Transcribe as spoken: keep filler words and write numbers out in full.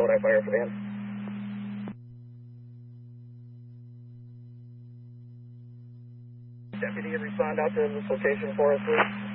Lodi Fire for the end. Deputy, respond out to this location for us, please.